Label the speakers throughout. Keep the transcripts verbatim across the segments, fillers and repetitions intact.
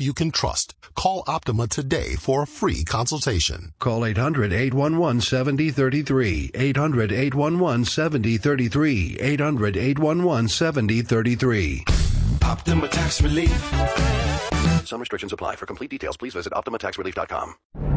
Speaker 1: you can trust. Call Optima today for a free consultation.
Speaker 2: Call eight hundred, eight one one, seven zero three three. eight hundred, eight one one, seven zero three three. eight hundred, eight one one, seven zero three three.
Speaker 3: Optima Tax Relief.
Speaker 2: Some restrictions apply. For complete details, please visit optima tax relief dot com.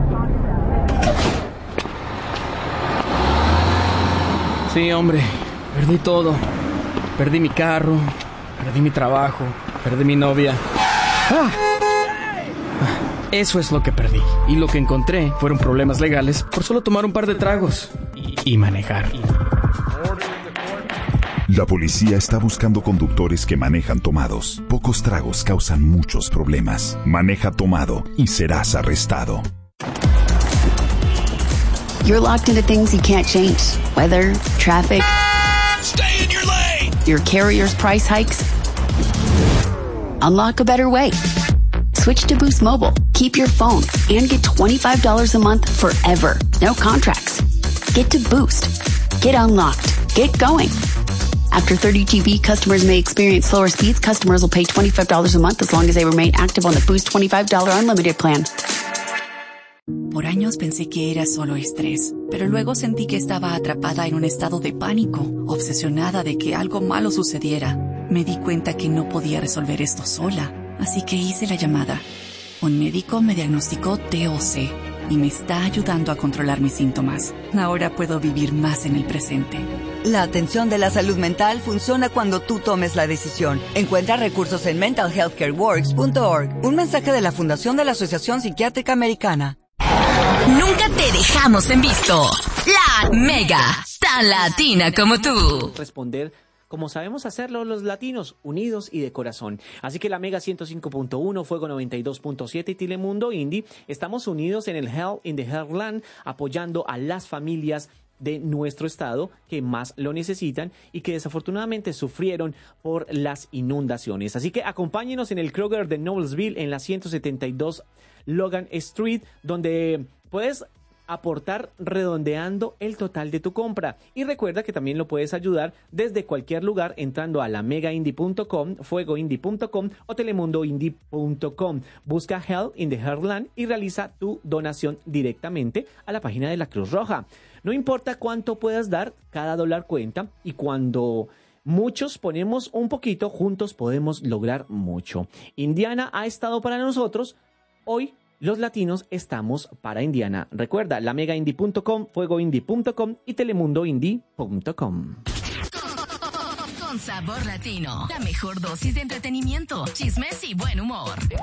Speaker 4: Sí, hombre, perdí todo. Perdí mi carro, perdí mi trabajo, perdí mi novia. ¡Ah! Eso es lo que perdí. Y lo que encontré fueron problemas legales por solo tomar un par de tragos y, y manejar.
Speaker 5: La policía está buscando conductores que manejan tomados. Pocos tragos causan muchos problemas. Maneja tomado y serás arrestado.
Speaker 6: You're locked into things you can't change. Weather, traffic.
Speaker 3: Stay in your lane!
Speaker 6: Your carrier's price hikes. Unlock a better way. Switch to Boost Mobile. Keep your phone and get twenty-five dollars a month forever. No contracts. Get to Boost. Get unlocked. Get going. After thirty G B, customers may experience slower speeds. Customers will pay twenty-five dollars a month as long as they remain active on the Boost twenty-five dollars Unlimited plan.
Speaker 7: Por años pensé que era solo estrés, pero luego sentí que estaba atrapada en un estado de pánico, obsesionada de que algo malo sucediera. Me di cuenta que no podía resolver esto sola, así que hice la llamada. Un médico me diagnosticó T O C y me está ayudando a controlar mis síntomas. Ahora puedo vivir más en el presente.
Speaker 8: La atención de la salud mental funciona cuando tú tomes la decisión. Encuentra recursos en mental health care works punto org. Un mensaje de la Fundación de la Asociación Psiquiátrica Americana.
Speaker 9: Nunca te dejamos en visto. La Mega, tan latina como tú.
Speaker 10: Responder como sabemos hacerlo los latinos, unidos y de corazón. Así que la Mega ciento cinco punto uno, Fuego noventa y dos punto siete y Telemundo Indie estamos unidos en el Hell in the Heartland, apoyando a las familias de nuestro estado que más lo necesitan y que desafortunadamente sufrieron por las inundaciones. Así que acompáñenos en el Kroger de Noblesville en la ciento setenta y dos Logan Street, donde puedes aportar redondeando el total de tu compra. Y recuerda que también lo puedes ayudar desde cualquier lugar entrando a la mega indie punto com, fuego indie punto com o telemundo indie punto com. Busca Hell in the Heartland y realiza tu donación directamente a la página de la Cruz Roja. No importa cuánto puedas dar, cada dólar cuenta, y cuando muchos ponemos un poquito, juntos podemos lograr mucho. Indiana ha estado para nosotros. Hoy los latinos estamos para Indiana. Recuerda, la mega indie punto com, fuego indie punto com y telemundo indie punto com.
Speaker 9: Con sabor latino, la mejor dosis de entretenimiento, chismes y buen humor.